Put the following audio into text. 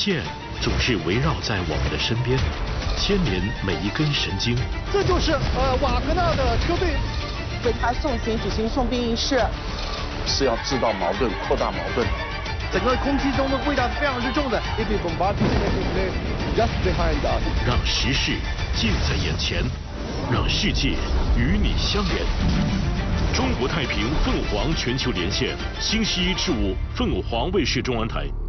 线总是围绕在我们的身边，牵连每一根神经。 这就是瓦格纳的车队为他送行举行送殡仪式， 是要制造矛盾、扩大矛盾。 整个空气中的味道是非常之重的。 让时事近在眼前，让世界与你相连。中国太平凤凰全球连线，星期一至五，凤凰卫视中文台。